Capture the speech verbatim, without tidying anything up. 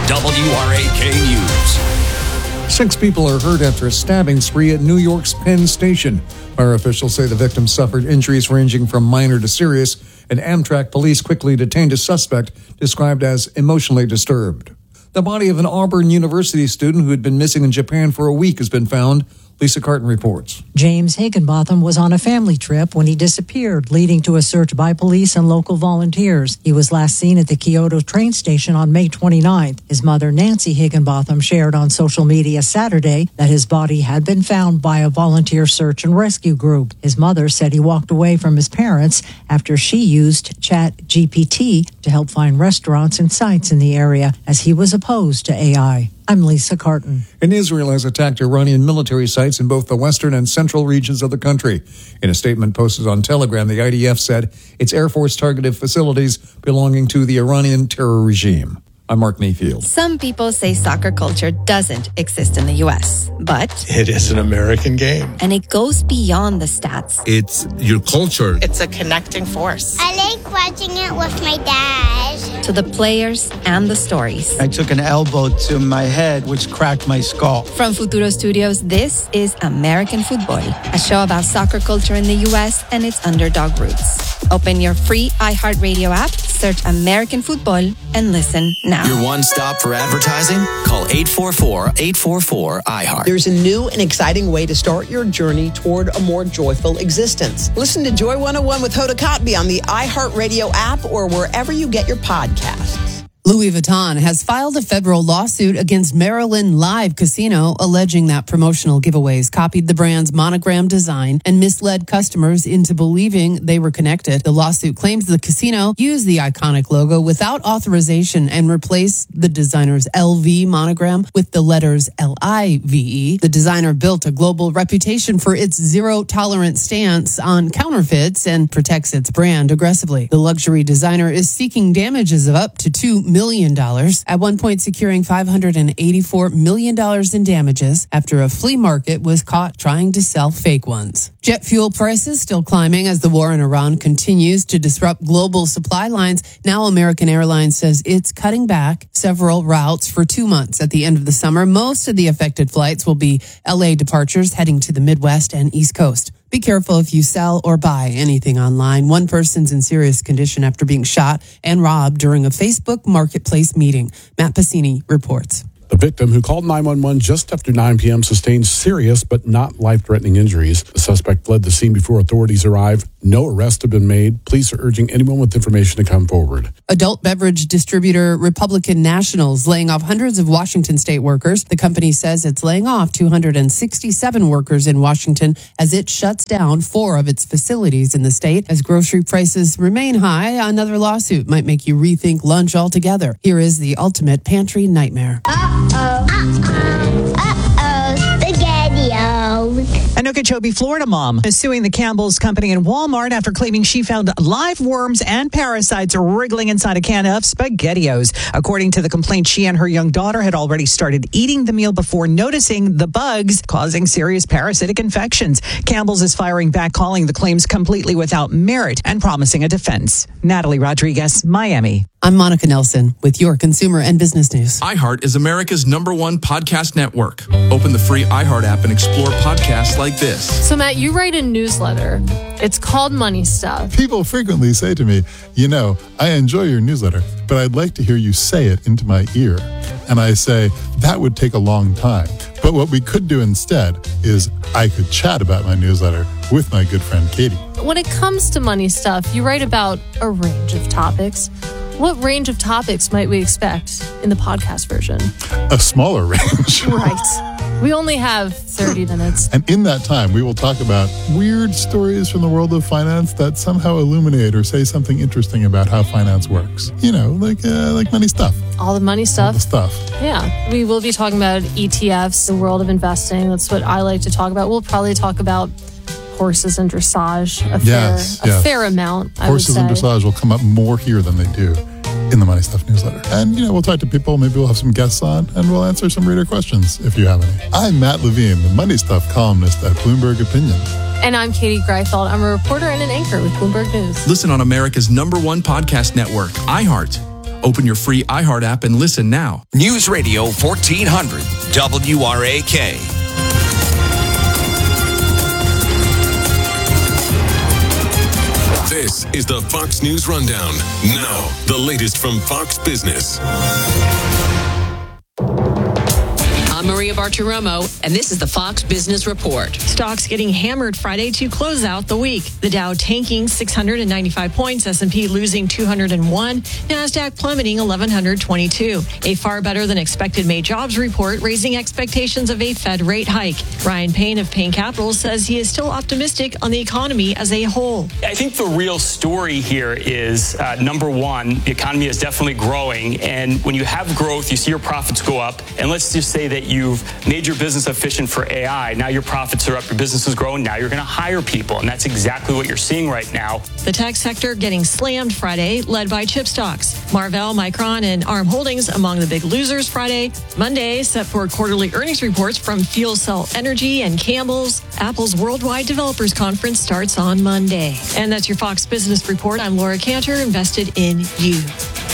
W R A K News. Six people are hurt after a stabbing spree at New York's Penn Station. Fire officials say the victim suffered injuries ranging from minor to serious, and Amtrak police quickly detained a suspect described as emotionally disturbed. The body of an Auburn University student who had been missing in Japan for a week has been found. Lisa Carton reports. James Higginbotham was on a family trip when he disappeared, leading to a search by police and local volunteers. He was last seen at the Kyoto train station on May twenty-ninth. His mother, Nancy Higginbotham, shared on social media Saturday that his body had been found by a volunteer search and rescue group. His mother said he walked away from his parents after she used Chat G P T to help find restaurants and sites in the area, as he was opposed to A I. I'm Lisa Carton. And Israel has attacked Iranian military sites in both the western and central regions of the country. In a statement posted on Telegram, the I D F said its Air Force targeted facilities belonging to the Iranian terror regime. I'm Mark Mayfield. Some people say soccer culture doesn't exist in the U S, but it is an American game. And it goes beyond the stats. It's your culture. It's a connecting force. I like watching it with my dad. To the players and the stories. I took an elbow to my head, which cracked my skull. From Futuro Studios, this is American Football, a show about soccer culture in the U S and its underdog roots. Open your free iHeartRadio app, search American Football, and listen now. Your one stop for advertising? Call eight four four, eight four four, I heart. There's a new and exciting way to start your journey toward a more joyful existence. Listen to Joy one oh one with Hoda Kotb on the iHeartRadio app or wherever you get your podcasts. Louis Vuitton has filed a federal lawsuit against Maryland Live Casino, alleging that promotional giveaways copied the brand's monogram design and misled customers into believing they were connected. The lawsuit claims the casino used the iconic logo without authorization and replaced the designer's L V monogram with the letters L I V E. The designer built a global reputation for its zero-tolerance stance on counterfeits and protects its brand aggressively. The luxury designer is seeking damages of up to two million dollars, at one point securing five hundred eighty-four million dollars in damages after a flea market was caught trying to sell fake ones. Jet fuel prices still climbing as the war in Iran continues to disrupt global supply lines. Now American Airlines says it's cutting back several routes for two months at the end of the summer. Most of the affected flights will be L A departures heading to the Midwest and East Coast. Be careful if you sell or buy anything online. One person's in serious condition after being shot and robbed during a Facebook marketplace meeting. Matt Pacini reports. The victim, who called nine one one just after nine p.m., sustained serious but not life-threatening injuries. The suspect fled the scene before authorities arrived. No arrests have been made. Police are urging anyone with information to come forward. Adult beverage distributor Republican Nationals laying off hundreds of Washington state workers. The company says it's laying off two hundred sixty-seven workers in Washington as it shuts down four of its facilities in the state. As grocery prices remain high, another lawsuit might make you rethink lunch altogether. Here is the ultimate pantry nightmare. Uh-oh, uh-oh, uh-oh, SpaghettiOs. An Okeechobee, Florida mom is suing the Campbell's Company and Walmart after claiming she found live worms and parasites wriggling inside a can of SpaghettiOs. According to the complaint, she and her young daughter had already started eating the meal before noticing the bugs causing serious parasitic infections. Campbell's is firing back, calling the claims completely without merit and promising a defense. Natalie Rodriguez, Miami. I'm Monica Nelson with your consumer and business news. iHeart is America's number one podcast network. Open the free iHeart app and explore podcasts like this. So, Matt, you write a newsletter. It's called Money Stuff. People frequently say to me, you know, I enjoy your newsletter, but I'd like to hear you say it into my ear. And I say, that would take a long time. But what we could do instead is I could chat about my newsletter with my good friend Katie. When it comes to money stuff, you write about a range of topics. What range of topics might we expect in the podcast version? A smaller range. Right. We only have thirty minutes. And in that time, we will talk about weird stories from the world of finance that somehow illuminate or say something interesting about how finance works. You know, like uh, like money stuff. All the money stuff. All the stuff. Yeah. We will be talking about E T Fs, the world of investing. That's what I like to talk about. We'll probably talk about horses and dressage a yes, fair, yes. a fair amount, I Horses would say. and dressage will come up more here than they do in the Money Stuff newsletter. And, you know, we'll talk to people. Maybe we'll have some guests on, and we'll answer some reader questions if you have any. I'm Matt Levine, the Money Stuff columnist at Bloomberg Opinion. And I'm Katie Greifeld. I'm a reporter and an anchor with Bloomberg News. Listen on America's number one podcast network, iHeart. Open your free iHeart app and listen now. News Radio fourteen hundred W R A K. This is the Fox News Rundown. Now, the latest from Fox Business. I'm Maria Bartiromo, and this is the Fox Business Report. Stocks getting hammered Friday to close out the week. The Dow tanking six hundred ninety-five points, S and P losing two hundred one, NASDAQ plummeting eleven twenty-two. A far better than expected May jobs report, raising expectations of a Fed rate hike. Ryan Payne of Payne Capital says he is still optimistic on the economy as a whole. I think the real story here is, uh, number one, the economy is definitely growing. And when you have growth, you see your profits go up. And let's just say that you've made your business efficient for A I. Now your profits are up, your business is growing. Now you're going to hire people. And that's exactly what you're seeing right now. The tech sector getting slammed Friday, led by chip stocks. Marvell, Micron, and ARM Holdings among the big losers Friday. Monday, set for quarterly earnings reports from FuelCell Energy and Campbell's. Apple's Worldwide Developers Conference starts on Monday. And that's your Fox Business Report. I'm Laura Cantor, invested in you.